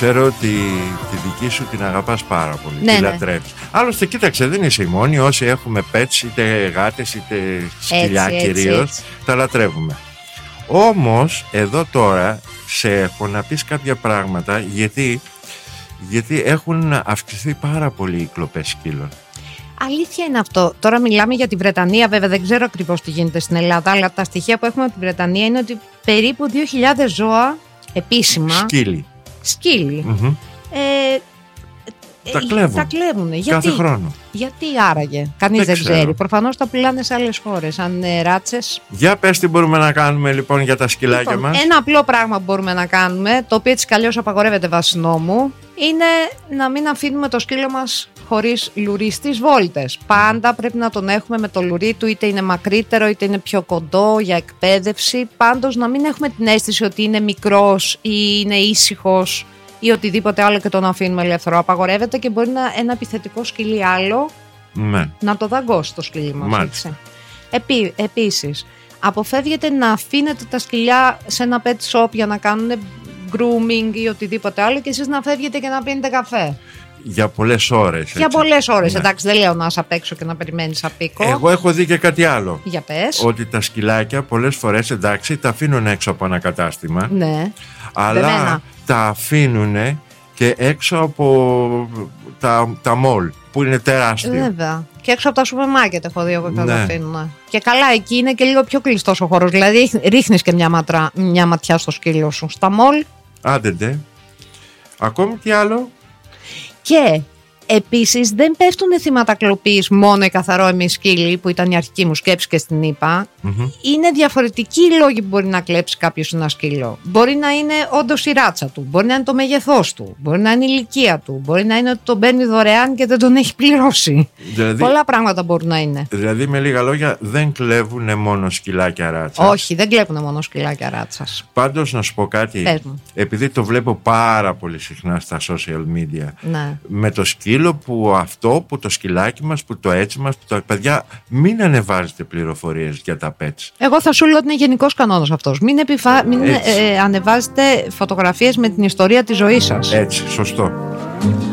ξέρω ότι τη δική σου την αγαπάς πάρα πολύ. Ναι, τη ναι. λατρεύεις. Άλλωστε, κοίταξε, δεν είσαι η μόνη. Όσοι έχουμε pets, είτε γάτες είτε σκυλιά κυρίως, τα λατρεύουμε. Όμως, εδώ τώρα σε έχω να πεις κάποια πράγματα, γιατί έχουν αυξηθεί πάρα πολύ οι κλοπές σκύλων. Αλήθεια είναι αυτό. Τώρα μιλάμε για τη Βρετανία, βέβαια δεν ξέρω ακριβώς τι γίνεται στην Ελλάδα, αλλά τα στοιχεία που έχουμε από τη Βρετανία είναι ότι περίπου 2.000 ζώα επίσημα. Σκύλοι. Mm-hmm. Τα κλέβουν. Γιατί? Κάθε χρόνο. Γιατί άραγε? Κανείς δεν ξέρει. Προφανώς τα πουλάνε σε άλλες χώρες, αν ράτσες. Για πες τι μπορούμε να κάνουμε λοιπόν για τα σκυλάκια μας. Ένα απλό πράγμα που μπορούμε να κάνουμε, το οποίο έτσι καλλιώς απαγορεύεται βάσει νόμου, είναι να μην αφήνουμε το σκύλο μας χωρίς λουρί στις βόλτες. Πάντα πρέπει να τον έχουμε με το λουρί του, είτε είναι μακρύτερο είτε είναι πιο κοντό για εκπαίδευση. Πάντως να μην έχουμε την αίσθηση ότι είναι μικρός ή είναι ήσυχος ή οτιδήποτε άλλο και τον αφήνουμε ελεύθερο. Απαγορεύεται και μπορεί ένα επιθετικό σκυλί άλλο να το δαγκώσει το σκυλί μας. Επίσης, αποφεύγετε να αφήνετε τα σκυλιά σε ένα pet shop για να κάνουν grooming ή οτιδήποτε άλλο και εσείς να φεύγετε και να πίνετε καφέ. Για πολλές ώρες. Για πολλές ώρες, εντάξει, δεν λέω να είσαι απ' έξω και να περιμένεις απίκο. Εγώ έχω δει και κάτι άλλο. Για πες. Ότι τα σκυλάκια πολλές φορές, εντάξει, τα αφήνουν έξω από ένα κατάστημα. Ναι. Αλλά Δεμένα. τα αφήνουν και έξω από τα μολ που είναι τεράστια. Βέβαια. Και έξω από τα σούπερ μάρκετ έχω δει εγώ και τα αφήνουν. Και καλά, εκεί είναι και λίγο πιο κλειστός ο χώρος. Δηλαδή ρίχνεις και μια ματιά στο σκύλο σου. Στα μολ. Άντε. Ακόμη τι άλλο. Και επίσης δεν πέφτουν θύματα κλοπής μόνο οι καθαρόαιμοι σκύλοι, που ήταν η αρχική μου σκέψη και στην είπα. Είναι διαφορετικοί οι λόγοι που μπορεί να κλέψει κάποιος ένα σκύλο. Μπορεί να είναι όντως η ράτσα του, μπορεί να είναι το μέγεθός του, μπορεί να είναι η ηλικία του, μπορεί να είναι ότι τον παίρνει δωρεάν και δεν τον έχει πληρώσει. Δηλαδή, πολλά πράγματα μπορούν να είναι. Δηλαδή, με λίγα λόγια, δεν κλέβουν μόνο σκυλάκια ράτσα. Όχι, δεν κλέβουν μόνο σκυλάκια ράτσας. Πάντως, να σου πω κάτι. Επειδή το βλέπω πάρα πολύ συχνά στα social media. Ναι. Με το σκύλο που το σκυλάκι μας, που το έτσι μας, που το παιδιά, μην ανεβάζετε πληροφορίες για τα pets. Εγώ θα σου λέω ότι είναι γενικός κανόνας αυτός. Μην ανεβάζετε φωτογραφίες με την ιστορία της ζωής σας. Έτσι, σωστό.